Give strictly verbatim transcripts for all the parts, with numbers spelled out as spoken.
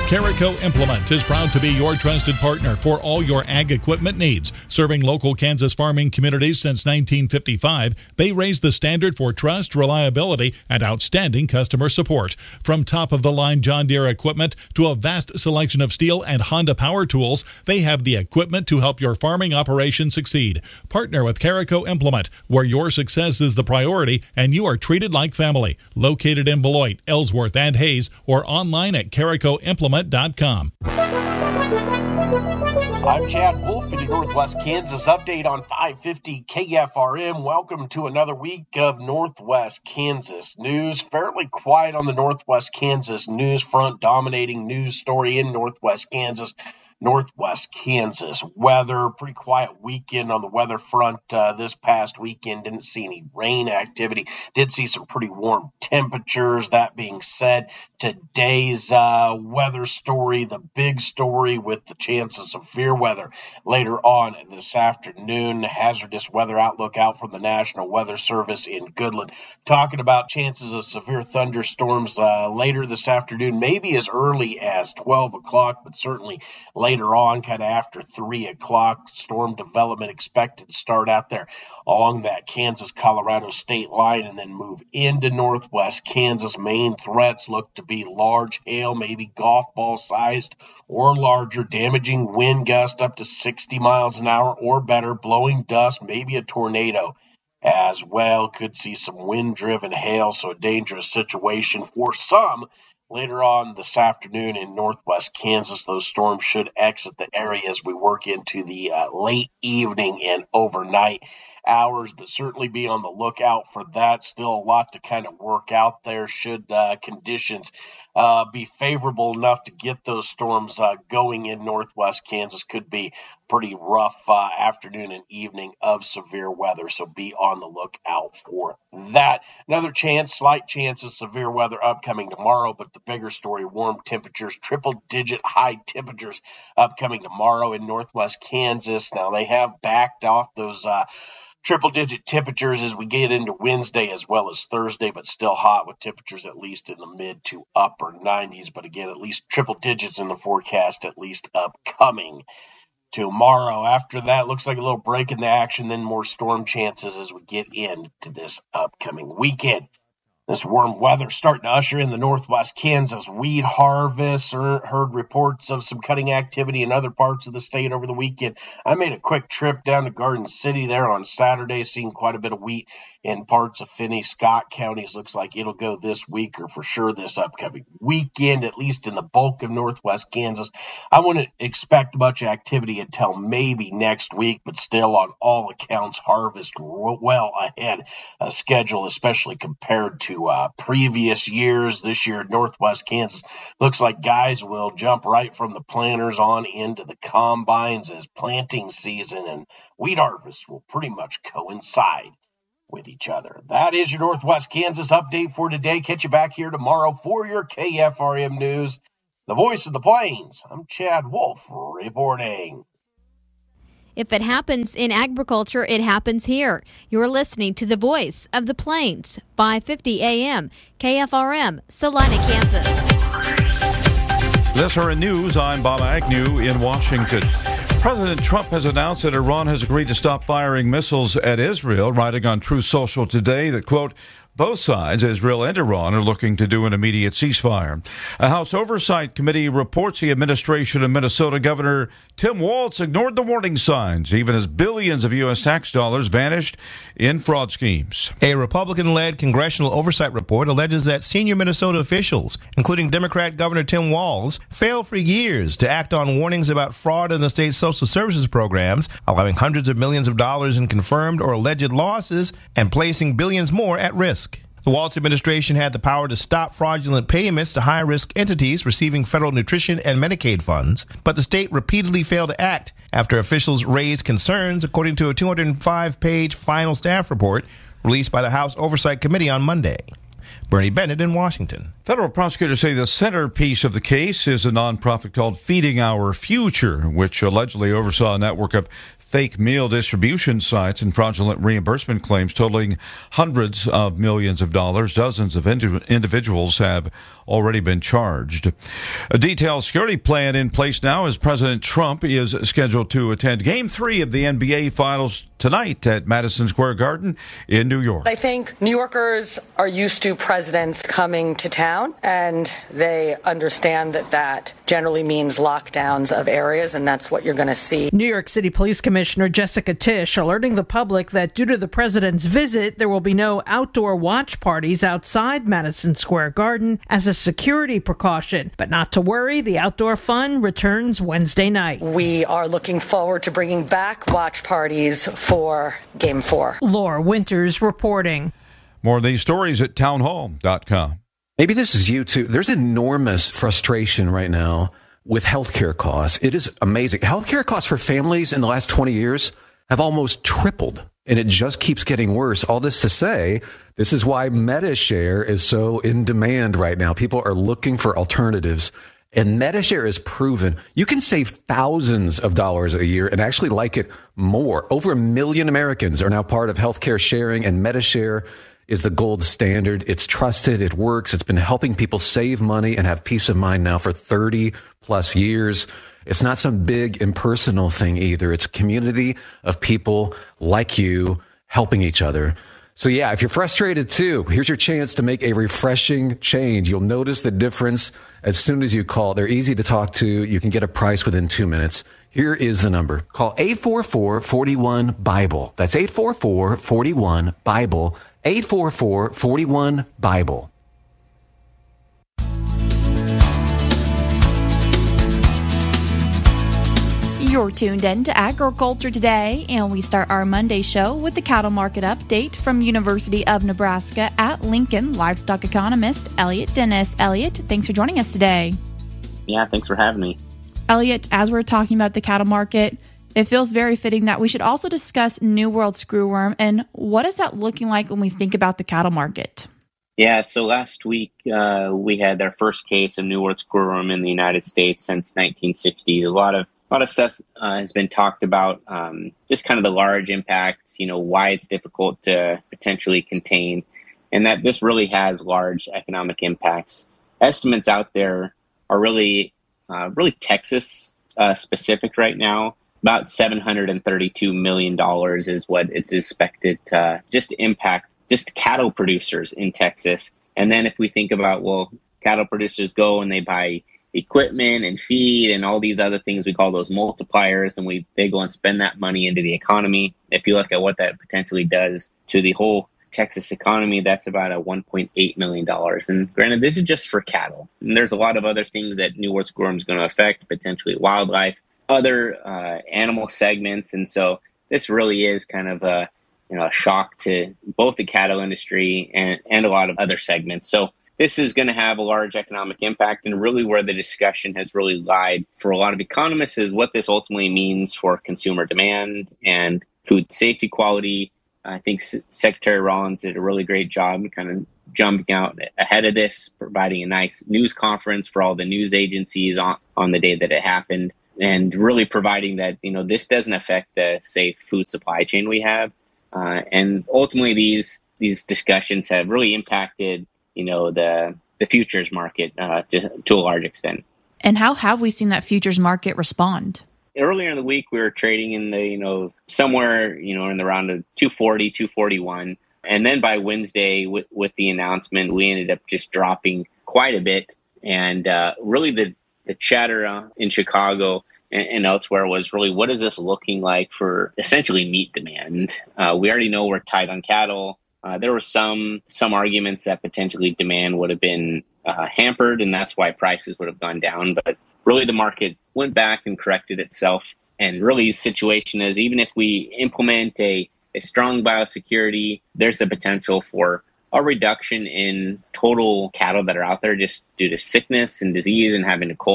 Carico Implement is proud to be your trusted partner for all your ag equipment needs. Serving local Kansas farming communities since nineteen fifty-five, they raise the standard for trust, reliability, and outstanding customer support. From top-of-the-line John Deere equipment to a vast selection of Steel and Honda power tools, they have the equipment to help your farming operation succeed. Partner with Carico Implement, where your success is the priority and you are treated like family. Located in Beloit, Ellsworth, and Hayes, or online at carico implement dot com. I'm Chad Wolf with your Northwest Kansas update on five fifty K F R M. Welcome to another week of Northwest Kansas news. Fairly quiet on the Northwest Kansas news front. Dominating news story in Northwest Kansas. Northwest Kansas weather, pretty quiet weekend on the weather front uh, this past weekend. Didn't see any rain activity. Did see some pretty warm temperatures. That being said, today's uh, weather story, the big story with the chance of severe weather later on this afternoon. Hazardous weather outlook out from the National Weather Service in Goodland. Talking about chances of severe thunderstorms uh, later this afternoon, maybe as early as twelve o'clock, but certainly later. Later on, kind of after three o'clock, storm development expected to start out there along that Kansas-Colorado state line and then move into northwest Kansas. Main threats look to be large hail, maybe golf ball sized or larger, damaging wind gust up to sixty miles an hour or better, blowing dust, maybe a tornado as well. Could see some wind-driven hail, so a dangerous situation for some. Later on this afternoon in northwest Kansas, those storms should exit the area as we work into the uh, late evening and overnight hours, but certainly be on the lookout for that. Still a lot to kind of work out there. Should uh, conditions uh, be favorable enough to get those storms uh, going in northwest Kansas, could be pretty rough uh, afternoon and evening of severe weather, so be on the lookout for that. Another chance, slight chance of severe weather upcoming tomorrow, but the bigger story, warm temperatures, triple-digit high temperatures upcoming tomorrow in northwest Kansas. Now, they have backed off those uh, triple-digit temperatures as we get into Wednesday as well as Thursday, but still hot with temperatures at least in the mid to upper nineties. But again, at least triple digits in the forecast, at least upcoming tomorrow. After that, looks like a little break in the action, then more storm chances as we get into this upcoming weekend. This warm weather starting to usher in the northwest Kansas wheat harvest. Heard reports of some cutting activity in other parts of the state over the weekend. I made a quick trip down to Garden City there on Saturday, seeing quite a bit of wheat in parts of Finney, Scott counties. Looks like it'll go this week or for sure this upcoming weekend, at least in the bulk of northwest Kansas. I wouldn't expect much activity until maybe next week, but still on all accounts, harvest well ahead of schedule, especially compared to Uh, previous years. This year, northwest Kansas looks like guys will jump right from the planters on into the combines as planting season and wheat harvest will pretty much coincide with each other. That is your Northwest Kansas update for today. Catch you back here tomorrow for your K F R M News, the voice of the Plains. I'm Chad Wolf reporting. If it happens in agriculture, it happens here. You're listening to the voice of the Plains, five fifty A M, K F R M, Salina, Kansas. This is News. I'm Bob Agnew in Washington. President Trump has announced that Iran has agreed to stop firing missiles at Israel, writing on Truth Social today that, quote, both sides, Israel and Iran, are looking to do an immediate ceasefire. A House Oversight Committee reports the administration of Minnesota Governor Tim Walz ignored the warning signs, even as billions of U S tax dollars vanished in fraud schemes. A Republican-led congressional oversight report alleges that senior Minnesota officials, including Democrat Governor Tim Walz, failed for years to act on warnings about fraud in the state's social services programs, allowing hundreds of millions of dollars in confirmed or alleged losses and placing billions more at risk. The Walz administration had the power to stop fraudulent payments to high-risk entities receiving federal nutrition and Medicaid funds, but the state repeatedly failed to act after officials raised concerns, according to a two hundred five page final staff report released by the House Oversight Committee on Monday. Bernie Bennett in Washington. Federal prosecutors say the centerpiece of the case is a nonprofit called Feeding Our Future, which allegedly oversaw a network of fake meal distribution sites and fraudulent reimbursement claims totaling hundreds of millions of dollars. Dozens of indi- individuals have already been charged. A detailed security plan in place now as President Trump is scheduled to attend Game three of the N B A Finals tonight at Madison Square Garden in New York. I think New Yorkers are used to presidents coming to town, and they understand that that generally means lockdowns of areas, and that's what you're going to see. New York City Police Commissioner Jessica Tisch alerting the public that due to the president's visit, there will be no outdoor watch parties outside Madison Square Garden as a security precaution. But not to worry, the outdoor fun returns Wednesday night. We are looking forward to bringing back watch parties for Game four. Laura Winters reporting. More of these stories at townhall dot com. Maybe this is you too. There's enormous frustration right now with healthcare costs. It is amazing. Healthcare costs for families in the last twenty years have almost tripled, and it just keeps getting worse. All this to say, this is why MediShare is so in demand right now. People are looking for alternatives, and MediShare is proven you can save thousands of dollars a year and actually like it more. Over a million Americans are now part of healthcare sharing, and MediShare is the gold standard. It's trusted. It works. It's been helping people save money and have peace of mind now for thirty plus years. It's not some big impersonal thing either. It's a community of people like you helping each other. So yeah, if you're frustrated too, here's your chance to make a refreshing change. You'll notice the difference as soon as you call. They're easy to talk to. You can get a price within two minutes. Here is the number. Call eight four four, four one, BIBLE. That's eight four four, four one, BIBLE. eight four four, four one, BIBLE. You're tuned in to Agriculture Today, and we start our Monday show with the cattle market update from University of Nebraska at Lincoln livestock economist Elliot Dennis. Elliot, thanks for joining us today. Yeah, thanks for having me. Elliot, as we're talking about the cattle market, it feels very fitting that we should also discuss New World screwworm, and what is that looking like when we think about the cattle market? Yeah, so last week uh, we had our first case of New World screwworm in the United States since nineteen sixty. A lot of A lot of stuff uh, has been talked about, um, just kind of the large impact, you know, why it's difficult to potentially contain, and that this really has large economic impacts. Estimates out there are really, uh, really Texas uh, specific right now. About seven hundred thirty-two million dollars is what it's expected to just impact just cattle producers in Texas. And then if we think about, well, cattle producers go and they buy equipment and feed and all these other things, we call those multipliers, and we they go and spend that money into the economy. If you look at what that potentially does to the whole Texas economy, that's about a one point eight million dollars. And granted, this is just for cattle. And there's a lot of other things that New World screwworm is going to affect, potentially wildlife, other uh, animal segments. And so this really is kind of a, you know, a shock to both the cattle industry and, and a lot of other segments. So this is going to have a large economic impact, and really where the discussion has really lied for a lot of economists is what this ultimately means for consumer demand and food safety quality. I think Secretary Rollins did a really great job kind of jumping out ahead of this, providing a nice news conference for all the news agencies on, on the day that it happened, and really providing that, you know, this doesn't affect the safe food supply chain we have. Uh, and ultimately, these these discussions have really impacted, you know, the the futures market uh, to, to a large extent. And how have we seen that futures market respond? Earlier in the week, we were trading in the, you know, somewhere, you know, in the round of two forty, two forty-one. And then by Wednesday, with, with the announcement, we ended up just dropping quite a bit. And uh, really the, the chatter uh, in Chicago and, and elsewhere was really, what is this looking like for essentially meat demand? Uh, we already know we're tight on cattle. Uh, there were some some arguments that potentially demand would have been uh, hampered, and that's why prices would have gone down. But really, the market went back and corrected itself. And really, the situation is, even if we implement a, a strong biosecurity, there's the potential for a reduction in total cattle that are out there just due to sickness and disease and having to cull.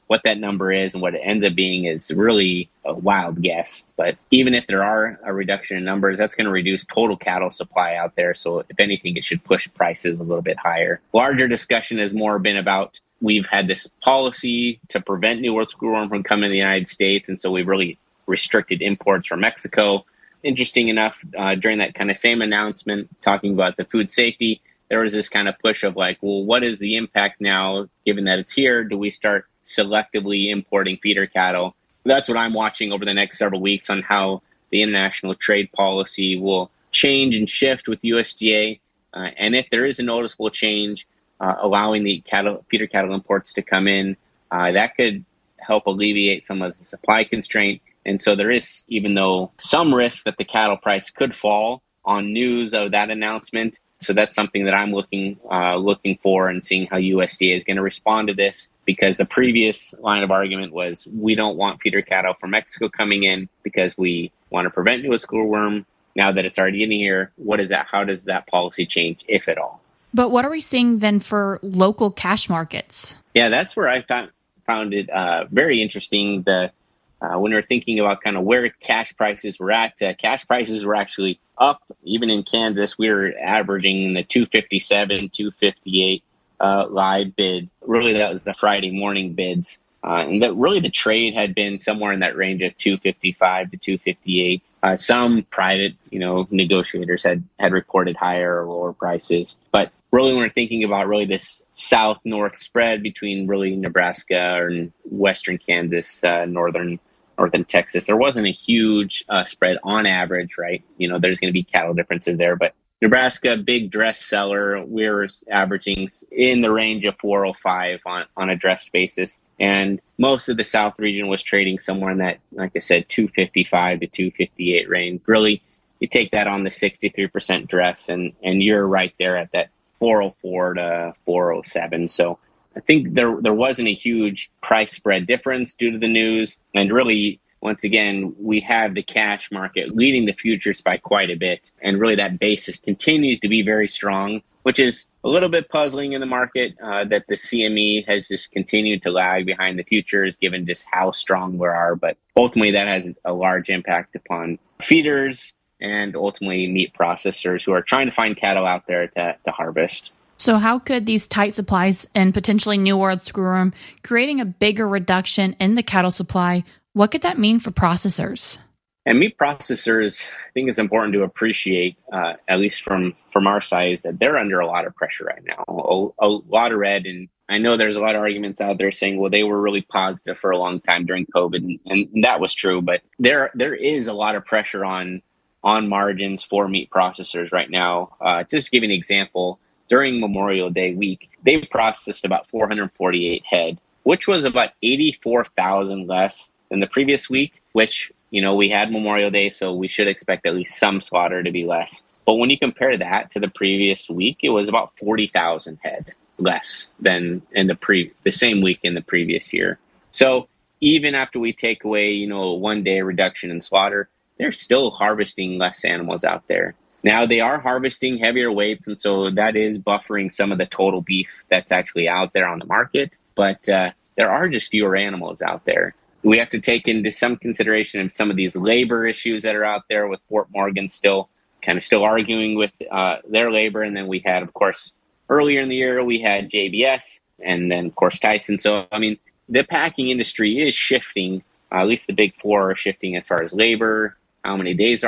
what that number is and what it ends up being is really a wild guess. But even if there are a reduction in numbers, that's going to reduce total cattle supply out there. So if anything, it should push prices a little bit higher. Larger discussion has more been about, we've had this policy to prevent New World screwworm from coming to the United States. And so we've really restricted imports from Mexico. Interesting enough, uh, during that kind of same announcement, talking about the food safety, there was this kind of push of like, well, what is the impact now, given that it's here? Do we start selectively importing feeder cattle? That's what I'm watching over the next several weeks on how the international trade policy will change and shift with U S D A. Uh, and if there is a noticeable change, uh, allowing the cattle, feeder cattle imports to come in, uh, that could help alleviate some of the supply constraint. And so there is, even though some risk that the cattle price could fall on news of that announcement. So that's something that I'm looking uh, looking for and seeing how U S D A is going to respond to this, because the previous line of argument was we don't want feeder cattle from Mexico coming in because we want to prevent New World screwworm. Now that it's already in here, what is that? How does that policy change, if at all? But what are we seeing then for local cash markets? Yeah, that's where I found found it uh, very interesting. The uh, when we were thinking about kind of where cash prices were at, uh, cash prices were actually up. Even in Kansas, we were averaging the two fifty-seven, two fifty-eight uh, live bid. Really, that was the Friday morning bids. Uh, and that really the trade had been somewhere in that range of two fifty-five to two fifty-eight. Uh, some private, you know, negotiators had, had reported higher or lower prices. But really, when we're thinking about really this south-north spread between really Nebraska or western Kansas, uh, northern northern Texas, there wasn't a huge uh, spread on average, right? You know, there's going to be cattle differences there, but Nebraska, big dress seller, we're averaging in the range of four oh five on, on a dressed basis. And most of the South region was trading somewhere in that, like I said, two fifty-five to two fifty-eight range. Really, you take that on the sixty-three percent dress, and, and you're right there at that four oh four to four oh seven. So I think there there wasn't a huge price spread difference due to the news. And really, once again, we have the cash market leading the futures by quite a bit. And really that basis continues to be very strong, which is a little bit puzzling in the market, uh, that the C M E has just continued to lag behind the futures, given just how strong we are. But ultimately, that has a large impact upon feeders and ultimately meat processors who are trying to find cattle out there to, to harvest. So how could these tight supplies and potentially New World screwworm creating a bigger reduction in the cattle supply, what could that mean for processors? And meat processors, I think it's important to appreciate, uh, at least from, from our side, that they're under a lot of pressure right now. A, a lot of red, and I know there's a lot of arguments out there saying, well, they were really positive for a long time during COVID, and, and that was true. But there there is a lot of pressure on on margins for meat processors right now. Uh, just to give you an example, during Memorial Day week, they processed about four hundred forty-eight head, which was about eighty-four thousand less than the previous week, which, you know, we had Memorial Day, so we should expect at least some slaughter to be less. But when you compare that to the previous week, it was about forty thousand head less than in the pre the same week in the previous year. So even after we take away, you know, a one day reduction in slaughter, they're still harvesting less animals out there. Now they are harvesting heavier weights, and so that is buffering some of the total beef that's actually out there on the market. But uh, there are just fewer animals out there. We have to take into some consideration of some of these labor issues that are out there, with Fort Morgan still kind of still arguing with uh, their labor. And then we had, of course, earlier in the year, we had J B S and then, of course, Tyson. So, I mean, the packing industry is shifting. Uh, at least the big four are shifting as far as labor, how many days are